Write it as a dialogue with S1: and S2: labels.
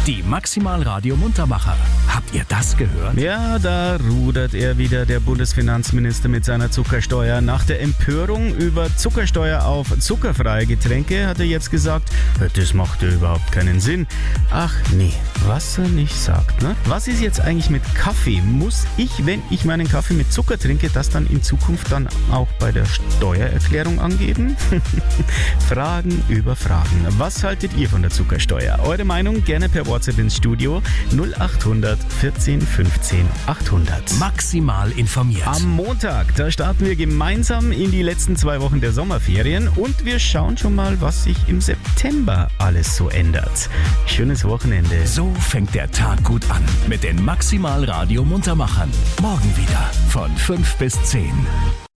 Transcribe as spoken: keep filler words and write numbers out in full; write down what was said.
S1: Die Maximal Radio Muntermacher. Habt ihr das gehört?
S2: Ja, da rudert er wieder, der Bundesfinanzminister mit seiner Zuckersteuer. Nach der Empörung über Zuckersteuer auf zuckerfreie Getränke hat er jetzt gesagt, das macht ja überhaupt keinen Sinn. Ach nee, was er nicht sagt, ne? Was ist jetzt eigentlich mit Kaffee? Muss ich, wenn ich meinen Kaffee mit Zucker trinke, das dann in Zukunft dann auch bei der Steuererklärung angeben? Fragen über Fragen. Was haltet ihr von der Zuckersteuer? Eure Meinung gerne per WhatsApp ins Studio null acht hundert vierzehn fünfzehn achthundert.
S1: Maximal informiert.
S2: Am Montag, da starten wir gemeinsam in die letzten zwei Wochen der Sommerferien und wir schauen schon mal, was sich im September alles so ändert. Schönes Wochenende.
S1: So fängt der Tag gut an mit den Maximal Radio Muntermachern. Morgen wieder von fünf bis zehn.